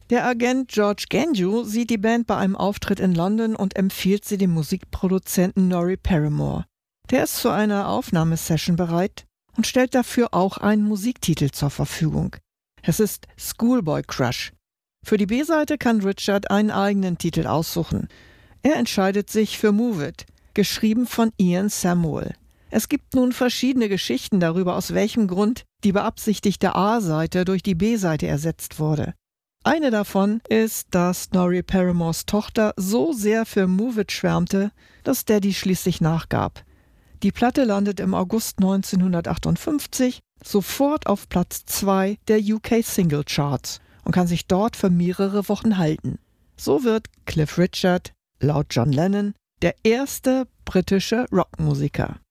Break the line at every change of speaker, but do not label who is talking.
Der Agent George Ganju sieht die Band bei einem Auftritt in London und empfiehlt sie dem Musikproduzenten Norrie Paramor. Der ist zu einer Aufnahmesession bereit und stellt dafür auch einen Musiktitel zur Verfügung. Es ist Schoolboy Crush. Für die B-Seite kann Richard einen eigenen Titel aussuchen. Er entscheidet sich für Move It, geschrieben von Ian Samuel. Es gibt nun verschiedene Geschichten darüber, aus welchem Grund die beabsichtigte A-Seite durch die B-Seite ersetzt wurde. Eine davon ist, dass Norrie Paramors Tochter so sehr für Move It schwärmte, dass Daddy schließlich nachgab. Die Platte landet im August 1958 sofort auf Platz 2 der UK Single Charts und kann sich dort für mehrere Wochen halten. So wird Cliff Richard, laut John Lennon, der erste britische Rockmusiker.